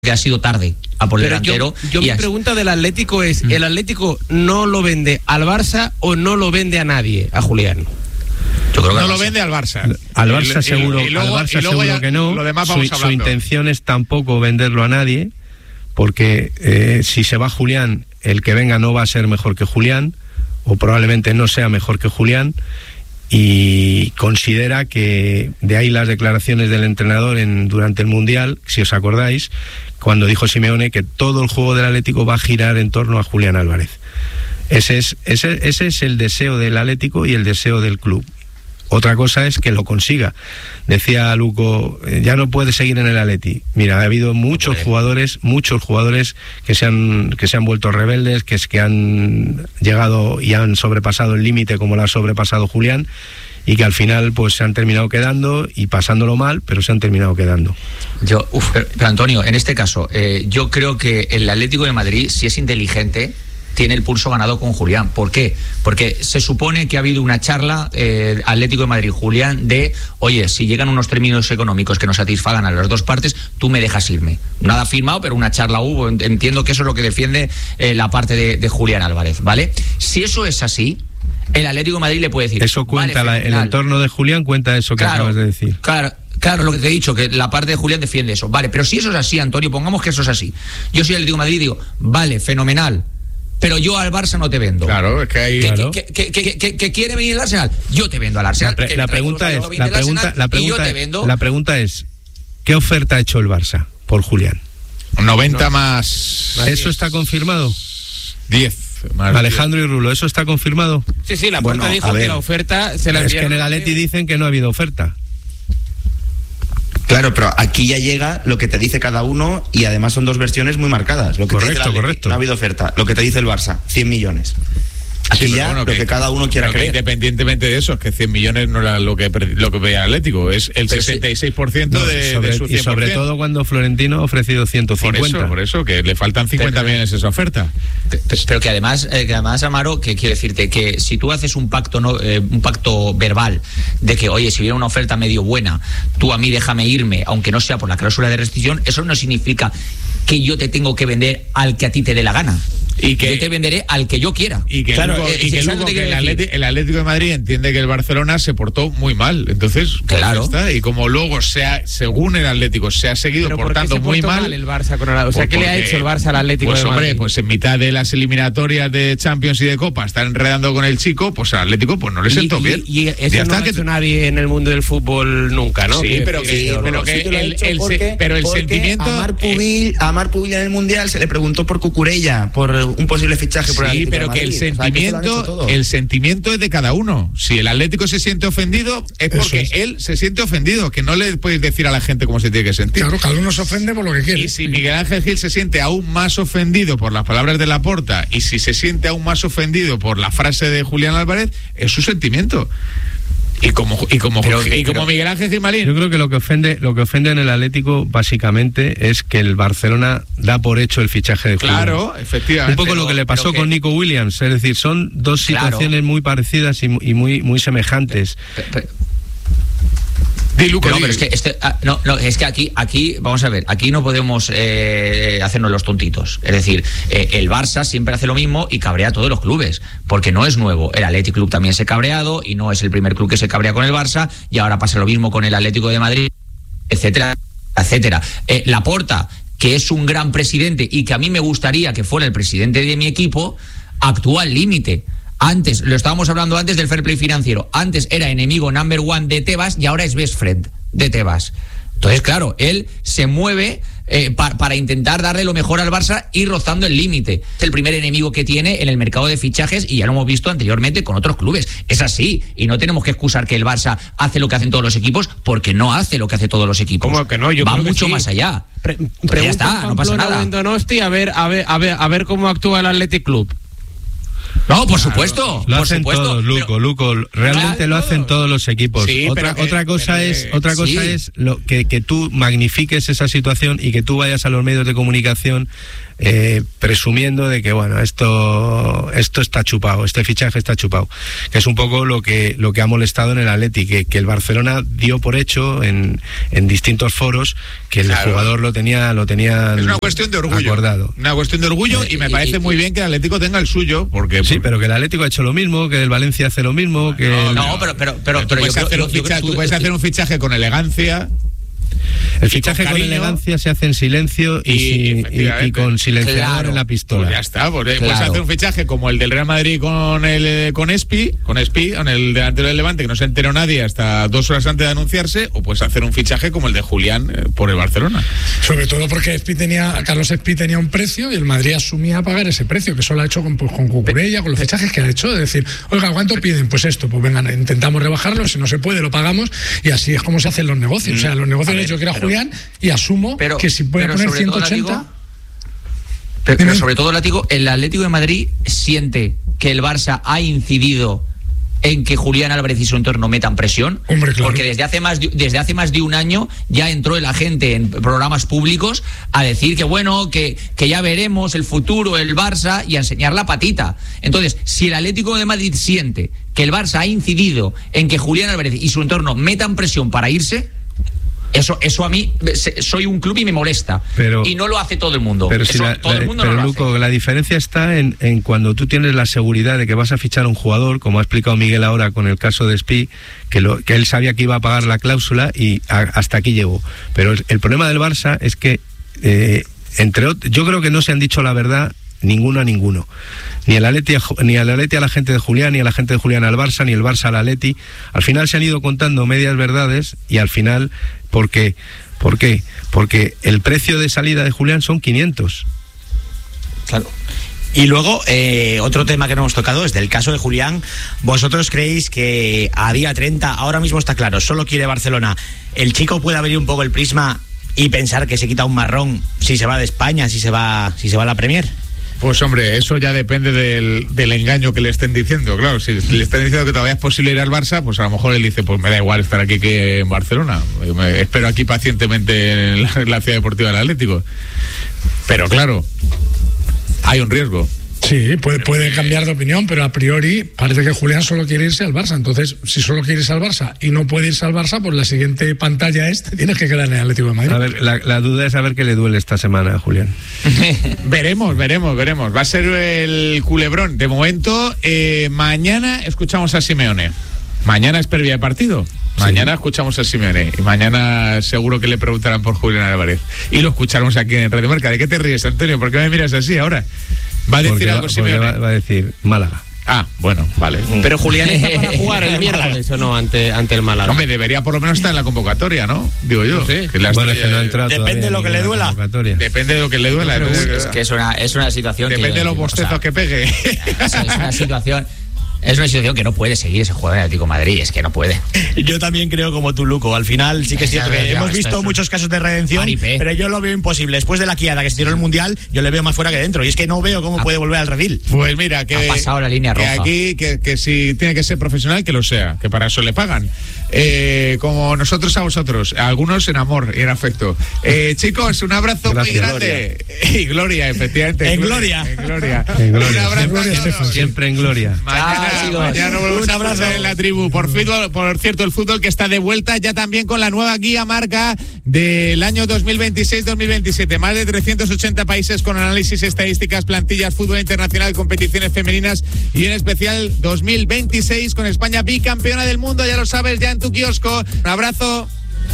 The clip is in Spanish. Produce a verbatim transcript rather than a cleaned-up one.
que ha sido tarde a por el Pero delantero. Yo, yo mi pregunta del Atlético es, ¿el Atlético no lo vende al Barça o no lo vende a nadie, a Julián? Yo creo que no lo vende al Barça. Al Barça y, seguro, y, y luego, al Barça y luego seguro ya, que no. Lo demás vamos su, hablando. Su intención es tampoco venderlo a nadie, porque eh, si se va Julián, el que venga no va a ser mejor que Julián, o probablemente no sea mejor que Julián, y considera que, de ahí las declaraciones del entrenador en, durante el Mundial, si os acordáis, cuando dijo Simeone que todo el juego del Atlético va a girar en torno a Julián Álvarez. Ese es, ese, ese es el deseo del Atlético y el deseo del club. Otra cosa es que lo consiga. Decía Luco, ya no puede seguir en el Atleti. Mira, ha habido muchos jugadores, muchos jugadores que se han que se han vuelto rebeldes, que es que han llegado y han sobrepasado el límite como lo ha sobrepasado Julián, y que al final pues se han terminado quedando y pasándolo mal, pero se han terminado quedando. Yo, uf, pero, pero Antonio, en este caso, eh, yo creo que el Atlético de Madrid, si es inteligente, tiene el pulso ganado con Julián. ¿Por qué? Porque se supone que ha habido una charla eh, Atlético de Madrid-Julián de, oye, si llegan unos términos económicos que nos satisfagan a las dos partes, tú me dejas irme. Nada firmado, pero una charla hubo. Entiendo que eso es lo que defiende eh, la parte de, de Julián Álvarez, ¿vale? Si eso es así, el Atlético de Madrid le puede decir... Eso cuenta, vale, la, el entorno de Julián cuenta eso que claro, acabas de decir. Claro. Claro, lo que te he dicho, que la parte de Julián defiende eso. Vale, pero si eso es así, Antonio, pongamos que eso es así. Yo soy el Atlético de Madrid y digo, vale, fenomenal, pero yo al Barça no te vendo. Claro, es que hay... ¿Que, Claro. que, que, que, que, que quiere venir el Arsenal? Yo te vendo al Arsenal. La, pre, la pregunta es, la pregunta, la pregunta, vendo... la pregunta es, ¿qué oferta ha hecho el Barça por Julián? noventa no. más... ¿Eso está confirmado? diez. Más Alejandro diez. Y Rulo, ¿eso está confirmado? Sí, sí, la bueno, puerta dijo que la oferta se la Es que en el Atleti dicen que no ha habido oferta. Claro, pero aquí ya llega lo que te dice cada uno y además son dos versiones muy marcadas. Lo que correcto, te dice el Atleti, correcto. No ha habido oferta. Lo que te dice el Barça, cien millones. Aquí sí, ya bueno, lo que, que cada uno quiera pero que creer. Independientemente de eso, es que cien millones no era lo que lo que veía el Atlético, es el pero sesenta y seis por ciento no, de, sobre, de su cien por ciento. Y sobre todo cuando Florentino ha ofrecido ciento cincuenta. Por eso, por eso, que le faltan cincuenta millones esa oferta. Pero que además, eh, que además, Amaro, que quiero decirte que si tú haces un pacto no, eh, un pacto verbal de que, oye, si viene una oferta medio buena, tú a mí déjame irme, aunque no sea por la cláusula de rescisión, eso no significa que yo te tengo que vender al que a ti te dé la gana. Y que yo te venderé al que yo quiera. Y que, claro, Lugo, eh, y que, Lugo, que el, Atlético, el Atlético de Madrid entiende que el Barcelona se portó muy mal. Entonces, pues claro. Está. Y como luego, se ha, según el Atlético, se ha seguido ¿Pero portando por qué se muy mal, mal el Barça con el, o sea, pues ¿qué le ha hecho el Barça al Atlético pues, de Madrid? Hombre, pues en mitad de las eliminatorias de Champions y de Copa están enredando con el chico, pues al Atlético pues no le sentó y, bien. Y, y eso ya no está, ha que hecho nadie en el mundo del fútbol nunca, ¿no? Sí, pero que, sí, pero que sí que el, el, porque, pero el sentimiento... A Marc Pubil, a Marc Pubil en el Mundial se le preguntó por Cucurella, por un posible fichaje por el Sí, Atlético pero de Madrid. que el O sea, sentimiento, el sentimiento es de cada uno. Si el Atlético se siente ofendido, es porque es. él se siente ofendido, que no le puedes decir a la gente cómo se tiene que sentir. Claro, cada uno se ofende por lo que quiere. Y si Miguel Ángel Gil se siente aún más ofendido por las palabras de Laporta, y si se siente aún más ofendido por la frase de Julián Álvarez, es su sentimiento. Y como y como pero, y como pero, Miguel Ángel Gilmarín. Yo creo que lo que ofende lo que ofende en el Atlético básicamente es que el Barcelona da por hecho el fichaje de Julián. Claro, efectivamente. Un poco pero, lo que le pasó con que... Nico Williams, es decir, son dos situaciones claro. muy parecidas y, y muy muy semejantes. Pero, pero, No, pero es que este, ah, no, no, es que aquí, aquí, vamos a ver, aquí no podemos eh, hacernos los tontitos. Es decir, eh, el Barça siempre hace lo mismo y cabrea a todos los clubes, porque no es nuevo. El Athletic Club también se ha cabreado y no es el primer club que se cabrea con el Barça, y ahora pasa lo mismo con el Atlético de Madrid, etcétera, etcétera. Eh, Laporta, que es un gran presidente y que a mí me gustaría que fuera el presidente de mi equipo, actúa al límite. Antes, lo estábamos hablando antes del fair play financiero, antes era enemigo number one de Tebas y ahora es best friend de Tebas. Entonces, claro, él se mueve eh, pa, para intentar darle lo mejor al Barça y rozando el límite. Es el primer enemigo que tiene en el mercado de fichajes y ya lo hemos visto anteriormente con otros clubes. Es así, y no tenemos que excusar que el Barça hace lo que hacen todos los equipos, porque no hace lo que hace todos los equipos. ¿Cómo que no? Yo Va creo que mucho sí. más allá. Pre ya está, no pasa nada. En Donosti, a ver, a ver, a ver, a ver cómo actúa el Athletic Club. No, por supuesto. Lo por hacen supuesto, todos, Luco, pero, Luco. Realmente Claro, lo hacen todos los equipos. Sí, otra pero que- otra cosa pero es que- otra cosa sí. es lo que, que tú magnifiques esa situación y que tú vayas a los medios de comunicación eh, presumiendo de que bueno, esto esto está chupado, este fichaje está chupado, que es un poco lo que lo que ha molestado en el Atleti, que, que el Barcelona dio por hecho en, en distintos foros que el Claro. jugador lo tenía lo tenía Es una cuestión de orgullo. acordado. Una cuestión de orgullo y me Y- parece y- muy bien que el Atlético tenga el suyo, porque Sí, pero que el Atlético ha hecho lo mismo, que el Valencia hace lo mismo, que el- No, pero, pero, pero, tú pero puedes, yo creo- hacer, yo- un yo creo fichaje, que tú puedes hacer un fichaje con elegancia. El Y fichaje con con, cariño, elegancia se hace en silencio y, y- sin- y- efectivamente. y con silenciador Claro. en la pistola. Pues ya está, pues, eh, puedes Claro. hacer un fichaje como el del Real Madrid con el eh, con Espi, con Espi, con el delantero del Levante, que no se enteró nadie hasta dos horas antes de anunciarse, o puedes hacer un fichaje como el de Julián eh, por el Barcelona. Sobre todo porque Espi tenía, Carlos Espi tenía un precio y el Madrid asumía pagar ese precio, que eso lo ha hecho con, pues, con Cucurella, con los fichajes que ha hecho. Es decir, oiga, ¿cuánto piden? Pues esto, pues vengan, intentamos rebajarlo, si no se puede lo pagamos, y así es como se hacen los negocios. O sea, los negocios han hecho que era Julián y asumo pero- que si puede pero poner sobre todo, ciento ochenta... Látigo, Pero, Dime. pero sobre todo, Látigo, el Atlético de Madrid siente que el Barça ha incidido en que Julián Álvarez y su entorno metan presión. Hombre, claro. Porque desde hace más de, desde hace más de un año ya entró el agente en programas públicos a decir que bueno, que, que ya veremos el futuro, el Barça, y a enseñar la patita. Entonces, si el Atlético de Madrid siente que el Barça ha incidido en que Julián Álvarez y su entorno metan presión para irse, Eso, eso a mí, se- soy un club y me molesta. Pero- y no lo hace todo el mundo. Pero, Eso si la, todo la- el mundo pero no lo Luco, hace. la diferencia está en, en cuando tú tienes la seguridad de que vas a fichar a un jugador, como ha explicado Miguel ahora con el caso de Espi, que, lo, que él sabía que iba a pagar la cláusula y a- hasta aquí llegó. Pero el, el problema del Barça es que, eh, entre ot- yo creo que no se han dicho la verdad ninguno a ninguno. Ni el Atleti a, Ju- ni el Atleti a la gente de Julián, ni a la gente de Julián al Barça, ni el Barça al Atleti. Al final se han ido contando medias verdades y al final, ¿por qué? ¿Por qué? Porque el precio de salida de Julián son quinientos. Claro. Y luego, eh, otro tema que no hemos tocado es del caso de Julián. ¿Vosotros creéis que a día treinta, ahora mismo está claro, solo quiere Barcelona, el chico puede abrir un poco el prisma y pensar que se quita un marrón si se va de España, si se va, si se va a la Premier? Pues hombre, eso ya depende del, del engaño que le estén diciendo. Claro, si le están diciendo que todavía es posible ir al Barça, pues a lo mejor él dice, pues me da igual estar aquí que en Barcelona. Yo me espero aquí pacientemente en la, en la ciudad deportiva del Atlético. Pero claro, hay un riesgo. Sí, puede, puede cambiar de opinión, pero a priori parece que Julián solo quiere irse al Barça. Entonces, si solo quiere irse al Barça y no puede irse al Barça, pues la siguiente pantalla es, te tienes que quedar en el Atlético de Madrid. A ver, la, la duda es a ver qué le duele esta semana a Julián. Veremos, veremos, veremos. Va a ser el culebrón. De momento, eh, mañana escuchamos a Simeone. Mañana es previa de partido. Mañana escuchamos a Simeone. Y mañana seguro que le preguntarán por Julián Álvarez. Y lo escucharemos aquí en Radio Marca. ¿De qué te ríes, Antonio? ¿Por qué me miras así ahora? ¿Va a decir Porque, algo va, porque Simeone? va, va a decir Málaga. Ah, bueno, vale. Pero Julián está para jugar el miércoles o no ante, ante el Málaga. Hombre, debería por lo menos estar en la conconvatoria, ¿no? Digo yo. No sé. Que la Bueno, es estrella- que no ha entrado Depende todavía de lo que en le ninguna duela. convocatoria. Depende de lo que le duela. depende- Es que es una, es una situación que... Depende de los o sea, bostezos que pegue. Es, es una situación... Es una situación que no puede seguir ese jugador en el Atlético de Madrid, es que no puede. Yo también creo como tú, Luco. Al final sí que es cierto que Ya, hemos esto visto es- muchos casos de redención, Paripé. pero yo lo veo imposible. Después de la quiada que se tiró el Mundial, yo le veo más fuera que dentro. Y es que no veo cómo puede volver al redil. Pues mira, que Ha pasado la línea que roja. aquí, que, que si tiene que ser profesional, que lo sea, que para eso le pagan. Eh, como nosotros a vosotros, a algunos en amor y en afecto. Eh, chicos, un abrazo Gracias. muy grande. Y gloria, efectivamente. En gloria. En gloria. En gloria. Un abrazo. En gloria, a todos. Estefan. Siempre en gloria. Mañana, Chao, chicos. mañana nos volvemos Un a abrazo. escuchar en la tribu. Por, fútbol, por cierto, el fútbol que está de vuelta ya también con la nueva guía marca del año dos mil veintiséis dos mil veintisiete. Más de trescientos ochenta países con análisis, estadísticas, plantillas, fútbol internacional, competiciones femeninas y en especial dos mil veintiséis con España bicampeona del mundo. Ya lo sabes, ya en tu kiosco. Un abrazo.